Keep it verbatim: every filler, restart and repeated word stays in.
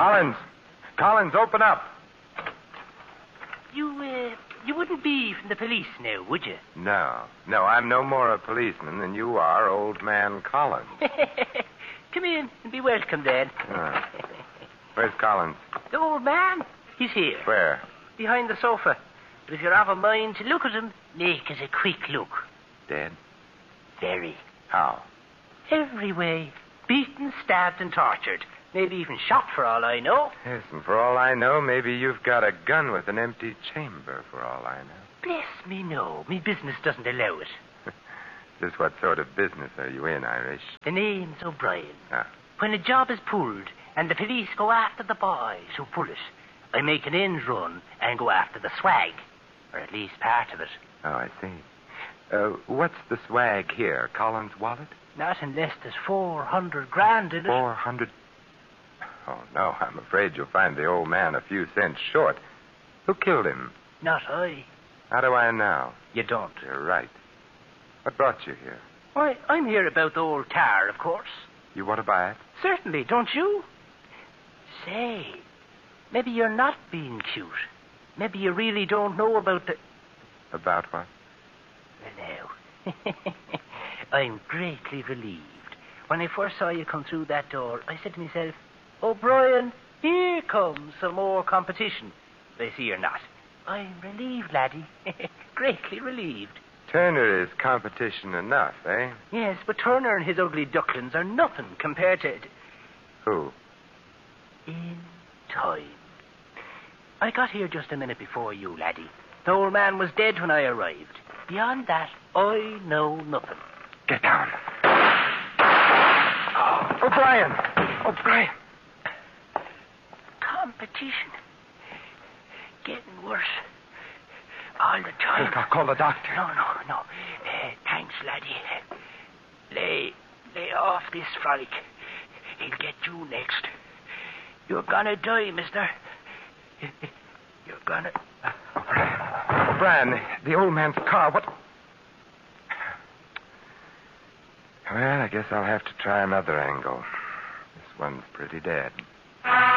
Collins! Collins, open up! You, uh, you wouldn't be from the police now, would you? No. No, I'm no more a policeman than you are, old man Collins. Come in and be welcome, then. Ah. Where's Collins? The old man? He's here. Where? Behind the sofa. But if you're of a mind to look at him, make us a quick look. Dead? Very. How? Every way. Beaten, stabbed, and tortured. Maybe even shot for all I know. Yes, and for all I know, maybe you've got a gun with an empty chamber, for all I know. Bless me, no. Me business doesn't allow it. Just what sort of business are you in, Irish? The name's O'Brien. Ah. When a job is pulled and the police go after the boys who pull it, I make an end run and go after the swag. Or at least part of it. Oh, I see. Uh, what's the swag here? Collins' wallet? Not unless there's four hundred grand in it. Four hundred... Oh, no, I'm afraid you'll find the old man a few cents short. Who killed him? Not I. How do I know? You don't. You're right. What brought you here? Why, I'm here about the old car, of course. You want to buy it? Certainly, don't you? Say, maybe you're not being cute. Maybe you really don't know about the... About what? Well, now, I'm greatly relieved. When I first saw you come through that door, I said to myself, O'Brien, here comes some more competition. But I see you're not. I'm relieved, laddie. Greatly relieved. Turner is competition enough, eh? Yes, but Turner and his ugly ducklings are nothing compared to... Who? In time. I got here just a minute before you, laddie. The old man was dead when I arrived. Beyond that, I know nothing. Get down. Oh, O'Brien! O'Brien! Competition. Getting worse. All the time. Look, I'll call the doctor. No, no, no. Uh, thanks, laddie. Lay, lay off this frolic. He'll get you next. You're gonna die, mister. You're gonna... O'Brien. O'Brien, the old man's car, what... Well, I guess I'll have to try another angle. This one's pretty dead.